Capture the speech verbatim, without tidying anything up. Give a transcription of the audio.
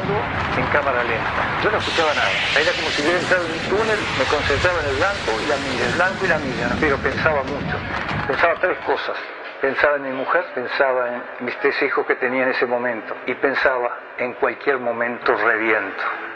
grabando en cámara lenta. Yo no escuchaba nada. Era como si hubiera entrado en un túnel, me concentraba en el blanco y la milla, el blanco y la milla, ¿no? Pero pensaba mucho. Pensaba tres cosas. Pensaba en mi mujer, pensaba en mis tres hijos que tenía en ese momento y pensaba en cualquier momento reviento.